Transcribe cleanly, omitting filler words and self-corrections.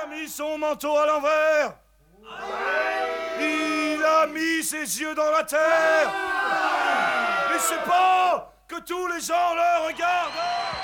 mis son manteau à l'envers. Il a mis ses yeux dans la terre. Mais c'est pas que tous les gens le regardent.